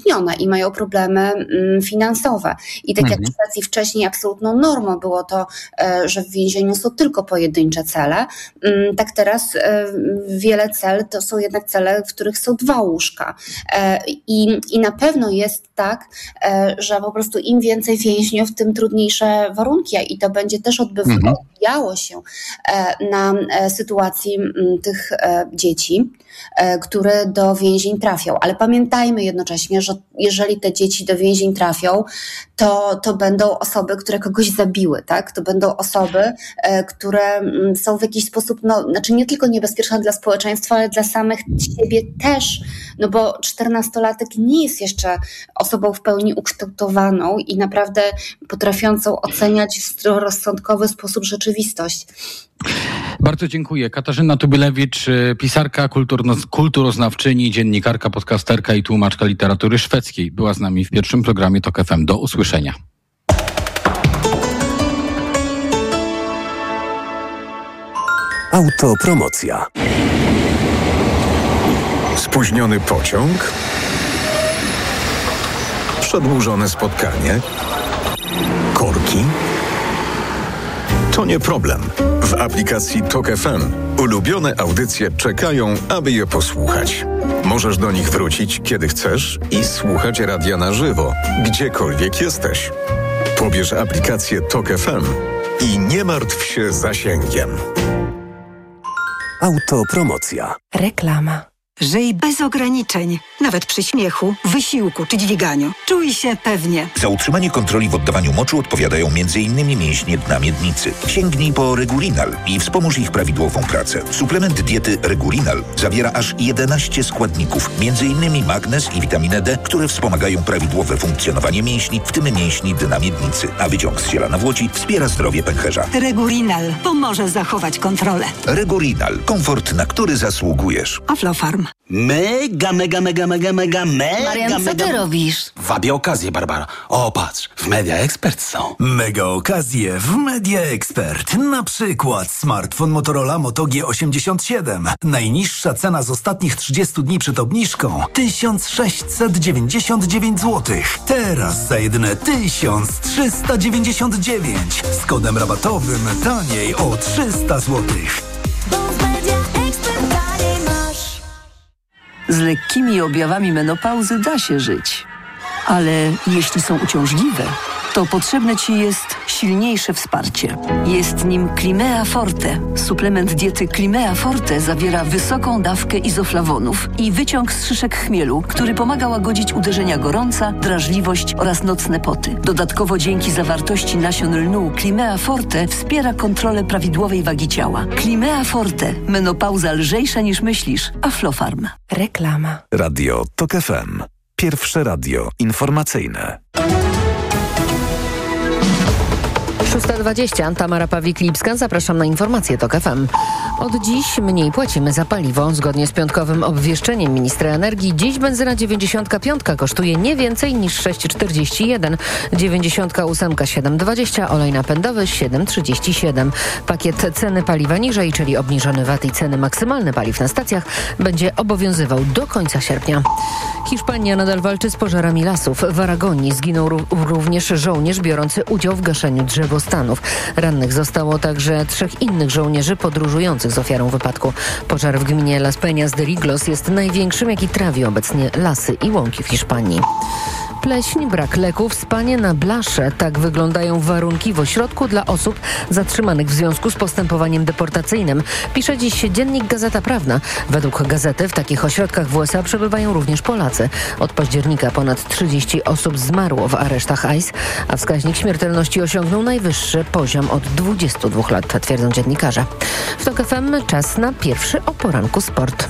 utrudnione i mają problemy finansowe. I tak jak w Szwecji wcześniej absolutną normą było to, że w więzieniu są tylko pojedyncze cele, tak teraz wiele cel to są jednak cele, w których są 2 łóżka. I na pewno jest tak, że po prostu im więcej więźniów, tym trudniejsze warunki i to będzie też odbijało się na sytuacji tych dzieci, które do więzień trafią. Ale pamiętajmy jednocześnie, że jeżeli te dzieci do więzień trafią, to będą osoby, które kogoś zabiły, tak? To będą osoby, które są w jakiś sposób, znaczy nie tylko niebezpieczne dla społeczeństwa, ale dla samych siebie też, bo 14-latek nie jest jeszcze osobą w pełni ukształtowaną i naprawdę potrafiącą oceniać w zdroworozsądkowy sposób rzeczywistość. Bardzo dziękuję. Katarzyna Tubylewicz, pisarka, kulturoznawczyni, dziennikarka, podcasterka i tłumaczka literatury szwedzkiej. Była z nami w pierwszym programie TOK FM. Do usłyszenia. Autopromocja. Spóźniony pociąg? Przedłużone spotkanie? Korki? To nie problem. W aplikacji TOK FM ulubione audycje czekają, aby je posłuchać. Możesz do nich wrócić, kiedy chcesz i słuchać radia na żywo, gdziekolwiek jesteś. Pobierz aplikację TOK FM i nie martw się zasięgiem. Autopromocja. Reklama. Żyj bez ograniczeń, nawet przy śmiechu, wysiłku czy dźwiganiu. Czuj się pewnie. Za utrzymanie kontroli w oddawaniu moczu odpowiadają m.in. mięśnie dna miednicy. Sięgnij po Regulinal i wspomóż ich prawidłową pracę. Suplement diety Regulinal zawiera aż 11 składników, m.in. magnez i witaminę D, które wspomagają prawidłowe funkcjonowanie mięśni, w tym mięśni dna miednicy. A wyciąg z ziela Włodzi wspiera zdrowie pęcherza. Regulinal pomoże zachować kontrolę. Regulinal. Komfort, na który zasługujesz. Aflofarm. Mega. Marian, co ty robisz? Wabię okazję, Barbara. O, patrz, w Media Expert są. Mega okazje w Media Expert. Na przykład smartfon Motorola Moto G87. Najniższa cena z ostatnich 30 dni przed obniżką 1699 zł. Teraz za jedyne 1399. Z kodem rabatowym taniej o 300 zł. Z lekkimi objawami menopauzy da się żyć. Ale jeśli są uciążliwe, to potrzebne Ci jest silniejsze wsparcie. Jest nim Climea Forte. Suplement diety Climea Forte zawiera wysoką dawkę izoflawonów i wyciąg z szyszek chmielu, który pomaga łagodzić uderzenia gorąca, drażliwość oraz nocne poty. Dodatkowo dzięki zawartości nasion lnu Climea Forte wspiera kontrolę prawidłowej wagi ciała. Climea Forte. Menopauza lżejsza niż myślisz. Aflofarm. Reklama. Radio TOK FM. Pierwsze radio informacyjne. 6:20. Tamara Pawlik-Lipska. Zapraszam na informacje TOK FM. Od dziś mniej płacimy za paliwo. Zgodnie z piątkowym obwieszczeniem ministra energii, dziś benzyna 95 kosztuje nie więcej niż 6,41, 98 7,20, olej napędowy 7,37. Pakiet ceny paliwa niżej, czyli obniżony VAT i ceny maksymalne paliw na stacjach, będzie obowiązywał do końca sierpnia. Hiszpania nadal walczy z pożarami lasów. W Aragonii zginął również żołnierz biorący udział w gaszeniu drzewostanów. Rannych zostało także 3 innych żołnierzy podróżujących z ofiarą wypadku. Pożar w gminie Las Peñas de Riglos jest największym, jaki trawi obecnie lasy i łąki w Hiszpanii. Pleśń, brak leków, spanie na blasze. Tak wyglądają warunki w ośrodku dla osób zatrzymanych w związku z postępowaniem deportacyjnym. Pisze dziś dziennik Gazeta Prawna. Według gazety w takich ośrodkach w USA przebywają również Polacy. Od października ponad 30 osób zmarło w aresztach ICE, a wskaźnik śmiertelności osiągnął najwyższy poziom od 22 lat, twierdzą dziennikarze. W TOK FM czas na pierwszy o poranku sport.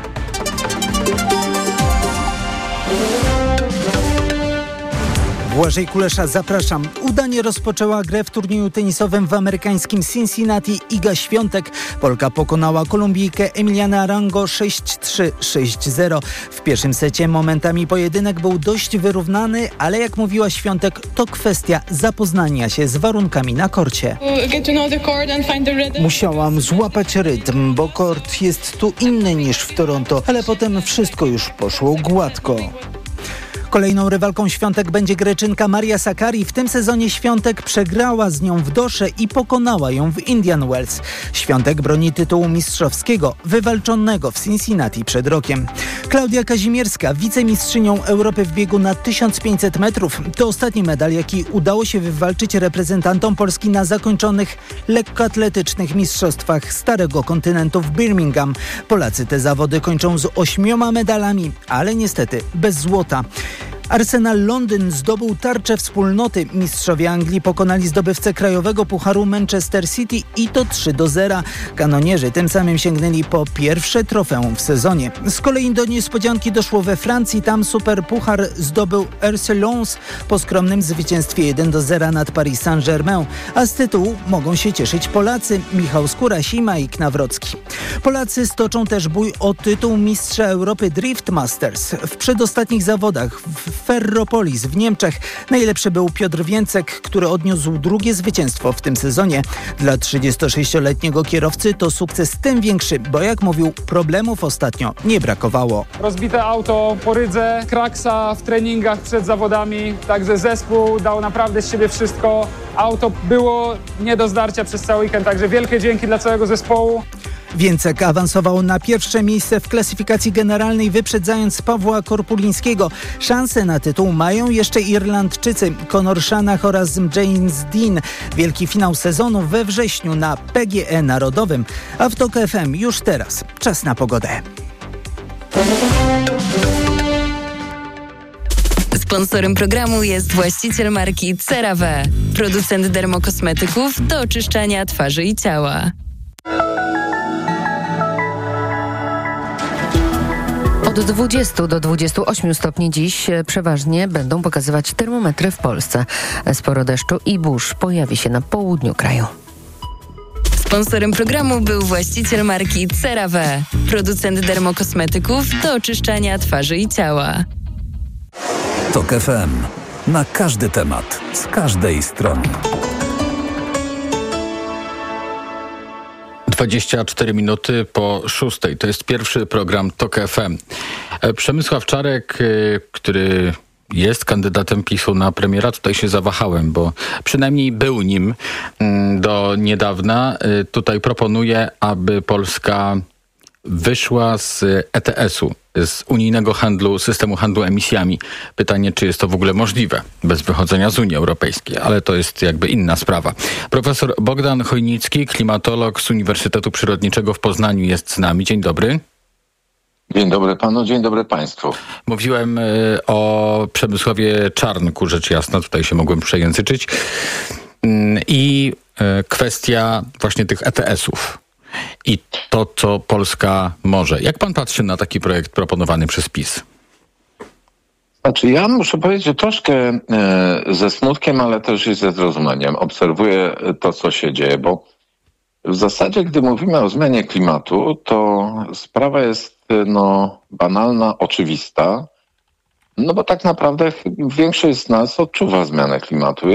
Błażej Kulesza, zapraszam. Udanie rozpoczęła grę w turnieju tenisowym w amerykańskim Cincinnati Iga Świątek. Polka pokonała Kolumbijkę Emilianę Arango 6-3, 6-0. W pierwszym secie momentami pojedynek był dość wyrównany, ale jak mówiła Świątek, to kwestia zapoznania się z warunkami na korcie. Musiałam złapać rytm, bo kort jest tu inny niż w Toronto, ale potem wszystko już poszło gładko. Kolejną rywalką Świątek będzie Greczynka Maria Sakkari. W tym sezonie Świątek przegrała z nią w Dosze i pokonała ją w Indian Wells. Świątek broni tytułu mistrzowskiego wywalczonego w Cincinnati przed rokiem. Klaudia Kazimierska, wicemistrzynią Europy w biegu na 1500 metrów. To ostatni medal, jaki udało się wywalczyć reprezentantom Polski na zakończonych lekkoatletycznych mistrzostwach Starego Kontynentu w Birmingham. Polacy te zawody kończą z 8 medalami, ale niestety bez złota. Arsenal Londyn zdobył tarczę wspólnoty. Mistrzowie Anglii pokonali zdobywcę krajowego pucharu Manchester City i to 3-0. Kanonierzy tym samym sięgnęli po pierwsze trofeum w sezonie. Z kolei do niespodzianki doszło we Francji. Tam superpuchar zdobył RC Lens po skromnym zwycięstwie 1-0 nad Paris Saint-Germain. A z tytułu mogą się cieszyć Polacy Michał Skóraś i Majk Nawrocki. Polacy stoczą też bój o tytuł mistrza Europy Drift Masters. W przedostatnich zawodach w Ferropolis w Niemczech najlepszy był Piotr Więcek, który odniósł drugie zwycięstwo w tym sezonie. Dla 36-letniego kierowcy to sukces tym większy, bo jak mówił, problemów ostatnio nie brakowało. Rozbite auto po rydze, kraksa w treningach przed zawodami, także zespół dał naprawdę z siebie wszystko. Auto było nie do zdarcia przez cały weekend, także wielkie dzięki dla całego zespołu. Więcek awansował na pierwsze miejsce w klasyfikacji generalnej, wyprzedzając Pawła Korpulińskiego. Szanse na tytuł mają jeszcze Irlandczycy Conor Shanach oraz James Dean. Wielki finał sezonu we wrześniu na PGE Narodowym. A w TOK FM już teraz czas na pogodę. Sponsorem programu jest właściciel marki CeraVe, producent dermokosmetyków do oczyszczania twarzy i ciała. Od 20 do 28 stopni dziś przeważnie będą pokazywać termometry w Polsce. Sporo deszczu i burz pojawi się na południu kraju. Sponsorem programu był właściciel marki CeraVe, producent dermokosmetyków do oczyszczania twarzy i ciała. TOK FM. Na każdy temat, z każdej strony. 24 minuty po 6. To jest pierwszy program TOK FM. Przemysław Czarek, który jest kandydatem PiS-u na premiera, tutaj się zawahałem, bo przynajmniej był nim do niedawna. Tutaj proponuje, aby Polska wyszła z ETS-u, z unijnego handlu, systemu handlu emisjami. Pytanie, czy jest to w ogóle możliwe bez wychodzenia z Unii Europejskiej, ale to jest jakby inna sprawa. Profesor Bogdan Chojnicki, klimatolog z Uniwersytetu Przyrodniczego w Poznaniu jest z nami. Dzień dobry. Dzień dobry panu, dzień dobry państwu. Mówiłem o Przemysławie Czarnku, rzecz jasna, tutaj się mogłem przejęzyczyć. I kwestia właśnie tych ETS-ów. I to, co Polska może. Jak pan patrzy na taki projekt proponowany przez PiS? Znaczy, ja muszę powiedzieć, że troszkę ze smutkiem, ale też i ze zrozumieniem obserwuję to, co się dzieje, bo w zasadzie, gdy mówimy o zmianie klimatu, to sprawa jest banalna, oczywista, no bo tak naprawdę większość z nas odczuwa zmianę klimatu.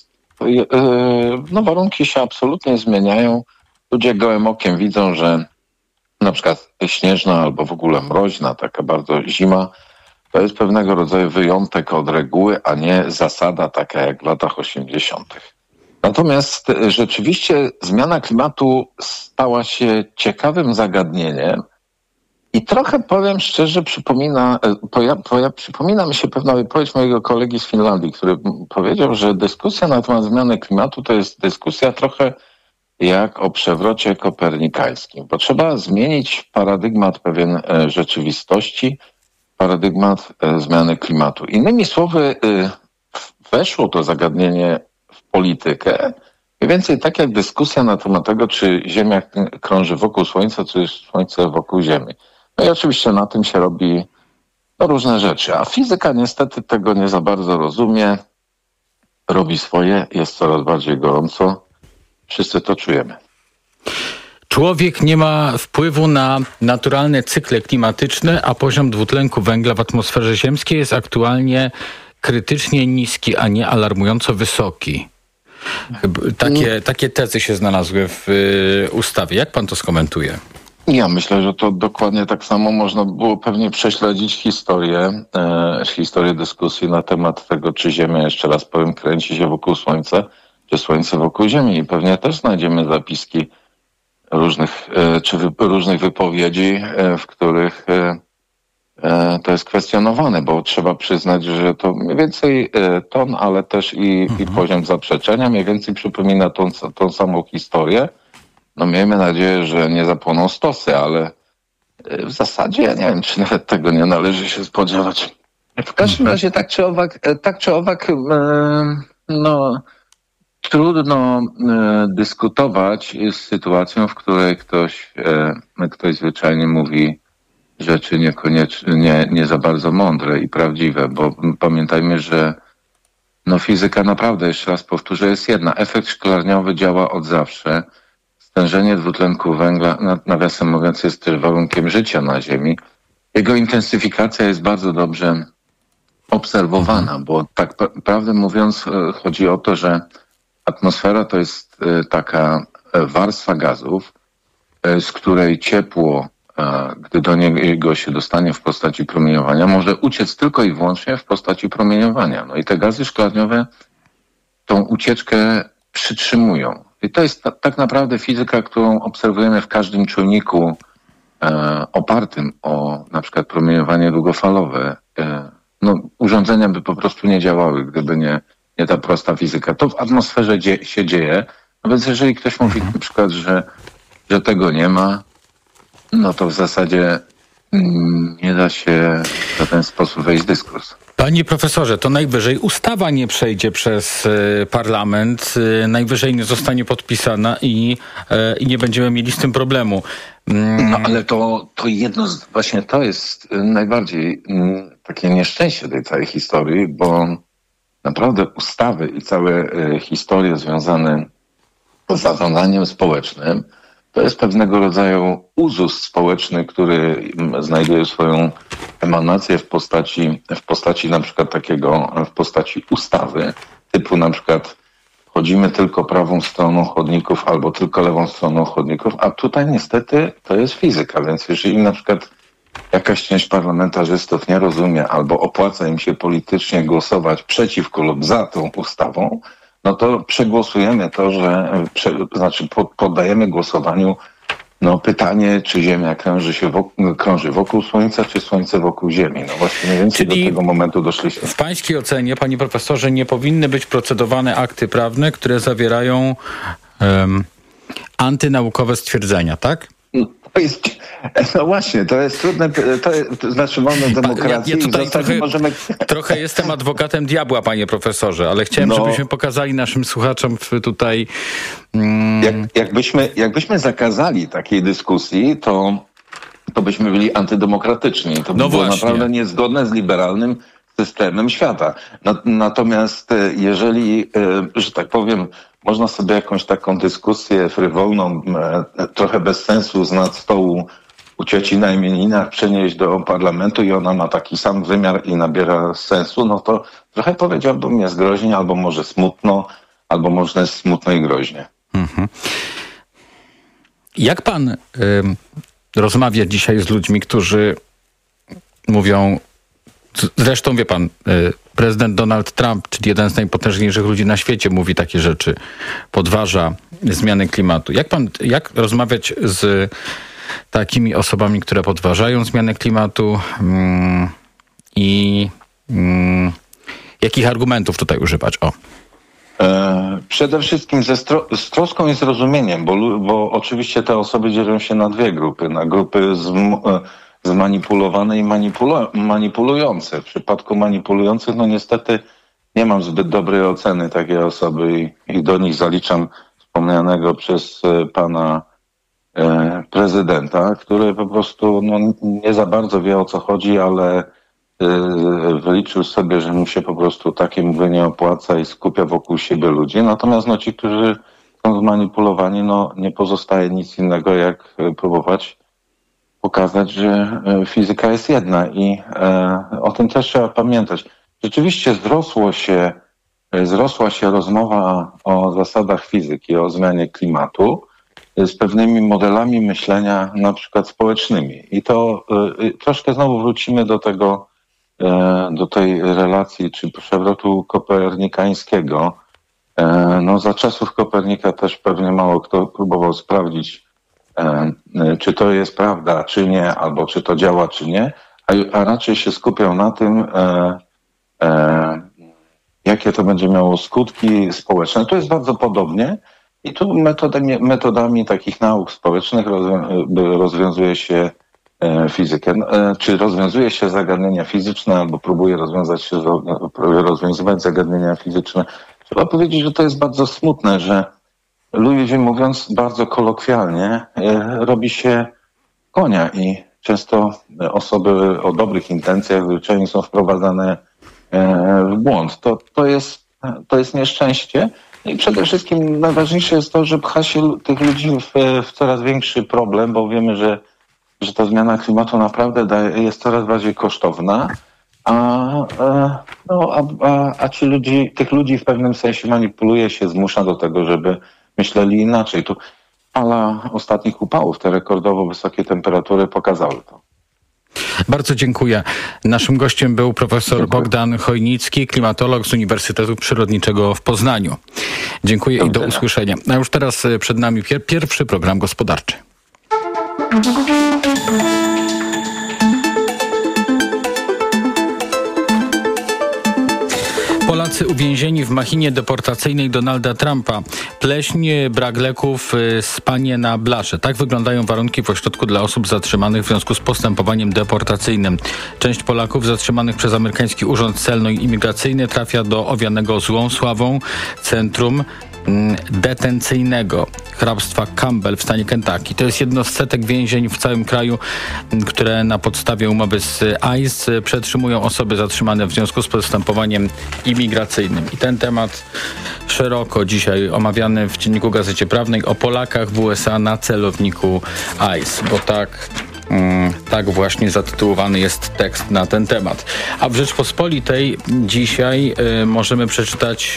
Warunki się absolutnie zmieniają. Ludzie gołym okiem widzą, że na przykład śnieżna albo w ogóle mroźna, taka bardzo zima, to jest pewnego rodzaju wyjątek od reguły, a nie zasada taka jak w latach 80. Natomiast rzeczywiście zmiana klimatu stała się ciekawym zagadnieniem i trochę, powiem szczerze, przypomina mi się pewna wypowiedź mojego kolegi z Finlandii, który powiedział, że dyskusja na temat zmiany klimatu to jest dyskusja trochę jak o przewrocie kopernikańskim, bo trzeba zmienić paradygmat pewien rzeczywistości, paradygmat zmiany klimatu. Innymi słowy, weszło to zagadnienie w politykę, mniej więcej tak jak dyskusja na temat tego, czy Ziemia krąży wokół Słońca, czy Słońce wokół Ziemi. No i oczywiście na tym się robi różne rzeczy, a fizyka niestety tego nie za bardzo rozumie, robi swoje, jest coraz bardziej gorąco. Wszyscy to czujemy. Człowiek nie ma wpływu na naturalne cykle klimatyczne, a poziom dwutlenku węgla w atmosferze ziemskiej jest aktualnie krytycznie niski, a nie alarmująco wysoki. Takie tezy się znalazły w ustawie. Jak pan to skomentuje? Ja myślę, że to dokładnie tak samo można było pewnie prześledzić historię dyskusji na temat tego, czy Ziemia, jeszcze raz powiem, kręci się wokół Słońca, czy Słońce wokół Ziemi. I pewnie też znajdziemy zapiski różnych wypowiedzi, w których to jest kwestionowane, bo trzeba przyznać, że to mniej więcej ton, ale też i poziom zaprzeczenia mniej więcej przypomina tą samą historię. No miejmy nadzieję, że nie zapłoną stosy, ale w zasadzie ja nie wiem, czy nawet tego nie należy się spodziewać. W każdym razie tak czy owak no trudno dyskutować z sytuacją, w której ktoś zwyczajnie mówi rzeczy niekoniecznie, nie za bardzo mądre i prawdziwe, bo pamiętajmy, że no fizyka naprawdę, jeszcze raz powtórzę, jest jedna. Efekt szklarniowy działa od zawsze. Stężenie dwutlenku węgla, nawiasem mówiąc, jest też warunkiem życia na Ziemi. Jego intensyfikacja jest bardzo dobrze obserwowana, bo tak prawdę mówiąc chodzi o to, że atmosfera to jest taka warstwa gazów, z której ciepło, gdy do niego się dostanie w postaci promieniowania, może uciec tylko i wyłącznie w postaci promieniowania. No i te gazy szklarniowe tą ucieczkę przytrzymują. I to jest tak naprawdę fizyka, którą obserwujemy w każdym czujniku opartym o na przykład promieniowanie długofalowe. No, urządzenia by po prostu nie działały, gdyby nie ta prosta fizyka. To w atmosferze się dzieje. No więc jeżeli ktoś mówi na przykład, że tego nie ma, no to w zasadzie nie da się w żaden sposób wejść w dyskurs. Panie profesorze, to najwyżej ustawa nie przejdzie przez parlament, najwyżej nie zostanie podpisana i nie będziemy mieli z tym problemu. No ale to jedno, właśnie to jest najbardziej takie nieszczęście tej całej historii, bo naprawdę ustawy i całe historie związane z zarządzaniem społecznym to jest pewnego rodzaju uzus społeczny, który znajduje swoją emanację w postaci na przykład w postaci ustawy, typu na przykład chodzimy tylko prawą stroną chodników albo tylko lewą stroną chodników, a tutaj niestety to jest fizyka, więc jeżeli na przykład jakaś część parlamentarzystów nie rozumie albo opłaca im się politycznie głosować przeciwko lub za tą ustawą, no to przegłosujemy to, poddajemy głosowaniu pytanie, czy Ziemia krąży wokół Słońca, czy Słońce wokół Ziemi. No właśnie mniej więcej do tego momentu doszliśmy. W pańskiej ocenie, panie profesorze, nie powinny być procedowane akty prawne, które zawierają antynaukowe stwierdzenia, tak? No właśnie, to jest trudne, to znaczy mamy demokrację. Ja tutaj trochę jestem adwokatem diabła, panie profesorze, ale chciałem, żebyśmy pokazali naszym słuchaczom tutaj... Jakbyśmy zakazali takiej dyskusji, to byśmy byli antydemokratyczni. To by było naprawdę niezgodne z liberalnym systemem świata. Natomiast jeżeli, że tak powiem, można sobie jakąś taką dyskusję frywolną, trochę bez sensu z nad stołu u cioci na imieninach przenieść do parlamentu i ona ma taki sam wymiar i nabiera sensu, no to trochę powiedziałbym jest groźnie, albo może smutno, albo może jest smutno i groźnie. Mhm. Jak pan rozmawia dzisiaj z ludźmi, którzy mówią, zresztą wie pan, prezydent Donald Trump, czyli jeden z najpotężniejszych ludzi na świecie, mówi takie rzeczy, podważa zmiany klimatu. Jak rozmawiać z takimi osobami, które podważają zmianę klimatu i jakich argumentów tutaj używać? Przede wszystkim z troską i zrozumieniem, bo oczywiście te osoby dzielą się na dwie grupy. Na grupy zmanipulowane i manipulujące. W przypadku manipulujących, no niestety nie mam zbyt dobrej oceny takiej osoby i do nich zaliczam wspomnianego przez pana prezydenta, który po prostu nie za bardzo wie, o co chodzi, ale wyliczył sobie, że mu się po prostu takie mówienie opłaca i skupia wokół siebie ludzi. Natomiast ci, którzy są zmanipulowani, nie pozostaje nic innego, jak próbować pokazać, że fizyka jest jedna i o tym też trzeba pamiętać. Rzeczywiście zrosła się rozmowa o zasadach fizyki, o zmianie klimatu z pewnymi modelami myślenia, na przykład społecznymi. I to troszkę znowu wrócimy do tej relacji czy przewrotu kopernikańskiego. No, za czasów Kopernika też pewnie mało kto próbował sprawdzić, czy to jest prawda, czy nie, albo czy to działa, czy nie, a raczej się skupiał na tym, jakie to będzie miało skutki społeczne. Tu jest bardzo podobnie i tu metodami takich nauk społecznych rozwiązuje się fizykę, czy rozwiązuje się zagadnienia fizyczne, albo próbuje rozwiązywać zagadnienia fizyczne. Trzeba powiedzieć, że to jest bardzo smutne, że ludzie, mówiąc bardzo kolokwialnie, robi się konia i często osoby o dobrych intencjach zwyczajnie są wprowadzane w błąd. To jest nieszczęście i przede wszystkim najważniejsze jest to, że pcha się tych ludzi w coraz większy problem, bo wiemy, że ta zmiana klimatu naprawdę jest coraz bardziej kosztowna, a tych ludzi w pewnym sensie manipuluje się, zmusza do tego, żeby myśleli inaczej. Tu fala ostatnich upałów, te rekordowo wysokie temperatury pokazały to. Bardzo dziękuję. Naszym gościem był profesor Bogdan Chojnicki, klimatolog z Uniwersytetu Przyrodniczego w Poznaniu. Dziękuję i do usłyszenia. A już teraz przed nami pierwszy program gospodarczy. Polacy uwięzieni w machinie deportacyjnej Donalda Trumpa. Pleśń, brak leków, spanie na blasze. Tak wyglądają warunki w ośrodku dla osób zatrzymanych w związku z postępowaniem deportacyjnym. Część Polaków zatrzymanych przez amerykański Urząd Celno-Imigracyjny trafia do owianego złą sławą centrum detencyjnego hrabstwa Campbell w stanie Kentucky. To jest jedno z setek więzień w całym kraju, które na podstawie umowy z ICE przetrzymują osoby zatrzymane w związku z postępowaniem imigracyjnym. I ten temat szeroko dzisiaj omawiany w Dzienniku Gazecie Prawnej o Polakach w USA na celowniku ICE, bo tak właśnie zatytułowany jest tekst na ten temat. A w Rzeczpospolitej dzisiaj możemy przeczytać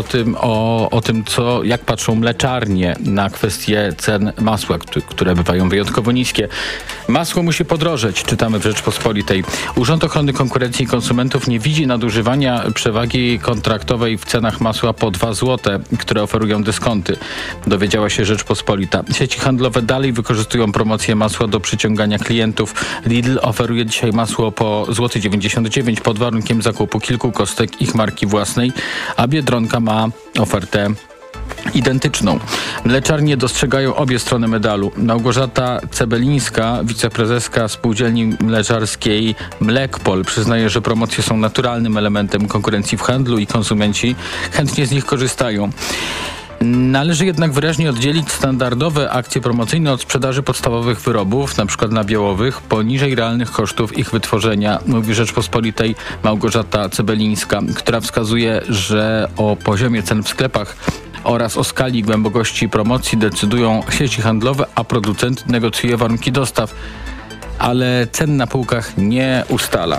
o tym, jak patrzą mleczarnie na kwestię cen masła, które bywają wyjątkowo niskie. Masło musi podrożeć, czytamy w Rzeczpospolitej. Urząd Ochrony Konkurencji i Konsumentów nie widzi nadużywania przewagi kontraktowej w cenach masła po 2 zł, które oferują dyskonty. Dowiedziała się Rzeczpospolita. Sieci handlowe dalej wykorzystują promocję masła do przyciągania klientów. Lidl oferuje dzisiaj masło po 0,99 zł pod warunkiem zakupu kilku kostek ich marki własnej, a Biedronka ma ofertę identyczną. Mleczarnie dostrzegają obie strony medalu. Małgorzata Cebelińska, wiceprezeska spółdzielni mleczarskiej Mlekpol, przyznaje, że promocje są naturalnym elementem konkurencji w handlu i konsumenci chętnie z nich korzystają. Należy jednak wyraźnie oddzielić standardowe akcje promocyjne od sprzedaży podstawowych wyrobów, np. nabiołowych, poniżej realnych kosztów ich wytworzenia, mówi Rzeczpospolitej Małgorzata Cebelińska, która wskazuje, że o poziomie cen w sklepach oraz o skali i głębokości promocji decydują sieci handlowe, a producent negocjuje warunki dostaw, ale cen na półkach nie ustala.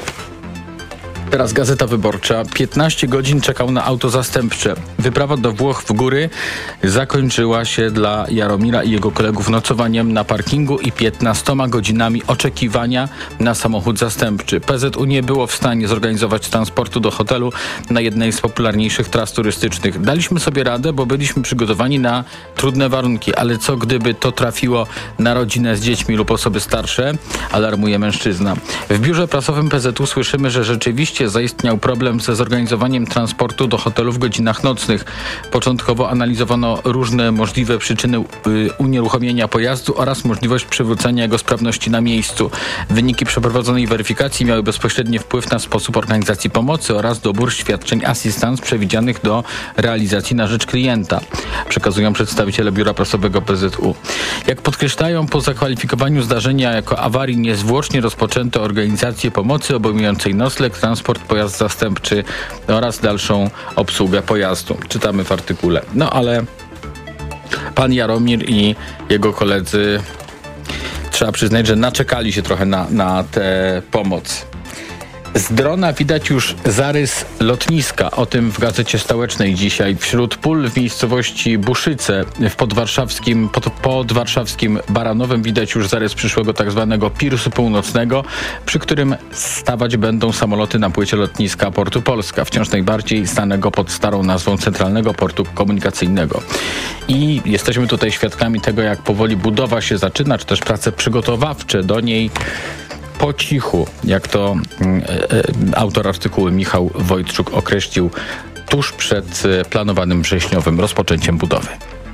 Teraz Gazeta Wyborcza. 15 godzin czekał na auto zastępcze. Wyprawa do Włoch w góry zakończyła się dla Jaromira i jego kolegów nocowaniem na parkingu i 15 godzinami oczekiwania na samochód zastępczy. PZU nie było w stanie zorganizować transportu do hotelu na jednej z popularniejszych tras turystycznych. Daliśmy sobie radę, bo byliśmy przygotowani na trudne warunki, ale co gdyby to trafiło na rodzinę z dziećmi lub osoby starsze? Alarmuje mężczyzna. W biurze prasowym PZU słyszymy, że rzeczywiście zaistniał problem ze zorganizowaniem transportu do hotelu w godzinach nocnych. Początkowo analizowano różne możliwe przyczyny unieruchomienia pojazdu oraz możliwość przywrócenia jego sprawności na miejscu. Wyniki przeprowadzonej weryfikacji miały bezpośredni wpływ na sposób organizacji pomocy oraz dobór świadczeń asystans przewidzianych do realizacji na rzecz klienta, przekazują przedstawiciele biura prasowego PZU. Jak podkreślają, po zakwalifikowaniu zdarzenia jako awarii niezwłocznie rozpoczęto organizację pomocy obejmującej nocleg, transport, pojazd zastępczy oraz dalszą obsługę pojazdu. Czytamy w artykule. No ale pan Jaromir i jego koledzy, trzeba przyznać, że naczekali się trochę na tę pomoc. Z drona widać już zarys lotniska. O tym w Gazecie Stołecznej dzisiaj. Wśród pól w miejscowości Buszyce w podwarszawskim Baranowem widać już zarys przyszłego tak zwanego Pirsu Północnego, przy którym stawać będą samoloty na płycie lotniska Portu Polska, wciąż najbardziej znanego pod starą nazwą Centralnego Portu Komunikacyjnego. I jesteśmy tutaj świadkami tego, jak powoli budowa się zaczyna, czy też prace przygotowawcze do niej po cichu, jak to autor artykułu Michał Wojtczuk określił tuż przed planowanym wrześniowym rozpoczęciem budowy.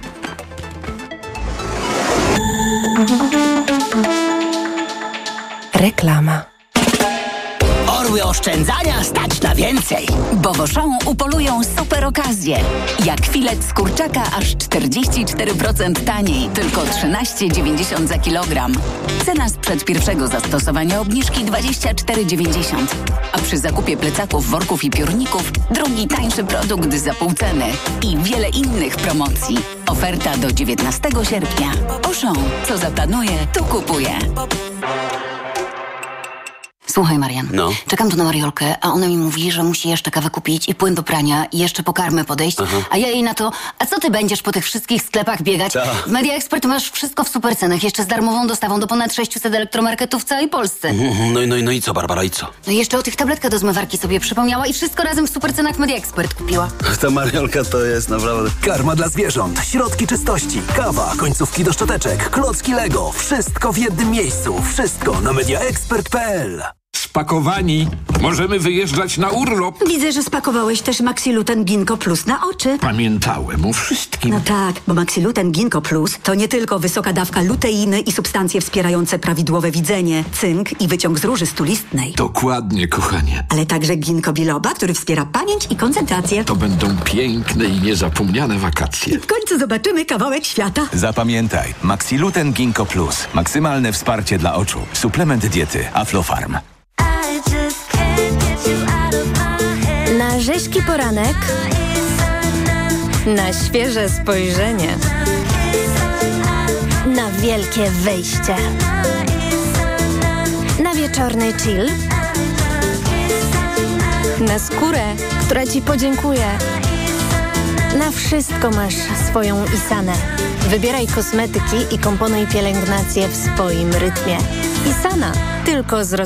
Reklama. Orły oszczędzania stać na więcej, bo w Auchan upolują super okazje. Jak filet z kurczaka aż 44% taniej, tylko 13,90 za kilogram. Cena sprzed pierwszego zastosowania obniżki 24,90. A przy zakupie plecaków, worków i piórników drugi tańszy produkt za pół ceny. I wiele innych promocji. Oferta do 19 sierpnia. Auchan, co zaplanuje, to kupuje. Słuchaj, Marian, czekam tu na Mariolkę, a ona mi mówi, że musi jeszcze kawę kupić i płyn do prania i jeszcze po karmę podejść, a ja jej na to, a co ty będziesz po tych wszystkich sklepach biegać? W Media Expert masz wszystko w super cenach, jeszcze z darmową dostawą do ponad 600 elektromarketów w całej Polsce. No i co, Barbara, i co? No i jeszcze o tych tabletkach do zmywarki sobie przypomniała i wszystko razem w super cenach w Media Expert kupiła. Ta Mariolka to jest naprawdę... Karma dla zwierząt, środki czystości, kawa, końcówki do szczoteczek, klocki Lego. Wszystko w jednym miejscu. Wszystko na mediaexpert.pl. Spakowani. Możemy wyjeżdżać na urlop. Widzę, że spakowałeś też Maxiluten Ginkgo Plus na oczy. Pamiętałem o wszystkim. No tak, bo Maxiluten Ginkgo Plus to nie tylko wysoka dawka luteiny i substancje wspierające prawidłowe widzenie, cynk i wyciąg z róży stulistnej. Dokładnie, kochanie. Ale także ginkgo biloba, który wspiera pamięć i koncentrację. To będą piękne i niezapomniane wakacje. W końcu zobaczymy kawałek świata. Zapamiętaj, Maxiluten Ginkgo Plus. Maksymalne wsparcie dla oczu. Suplement diety Aflofarm. Na rzeźki poranek, na świeże spojrzenie, na wielkie wejście, na wieczorny chill, na skórę, która ci podziękuje. Na wszystko masz swoją Isanę. Wybieraj kosmetyki i komponuj pielęgnację w swoim rytmie. Isana, tylko z